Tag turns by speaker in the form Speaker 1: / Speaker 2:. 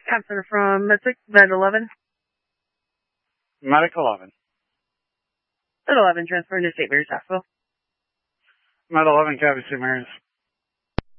Speaker 1: Captain from Mystic, Med 11.
Speaker 2: Medic 11.
Speaker 1: Med 11, transferring to St. Mary's Hospital.
Speaker 2: Med 11, Cavity St. Mary's.